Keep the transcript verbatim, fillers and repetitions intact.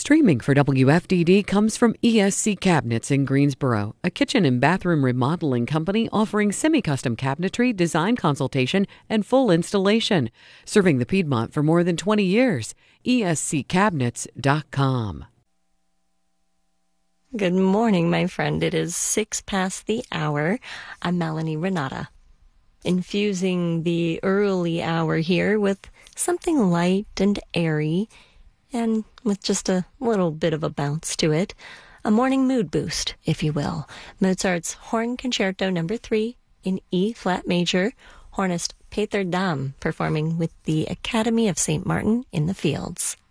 Streaming for W F D D comes from E S C Cabinets in Greensboro, a kitchen and bathroom remodeling company offering semi-custom cabinetry, design consultation, and full installation. Serving the Piedmont for more than twenty years. E S C cabinets dot com. Good morning, my friend. It is six past the hour. I'm Melanie Renata. Infusing the early hour here with something light and airy, and with just a little bit of a bounce to it. A morning mood boost, if you will. Mozart's Horn Concerto Number three in E-flat major. Hornist Peter Dam performing with the Academy of Saint Martin in the Fields.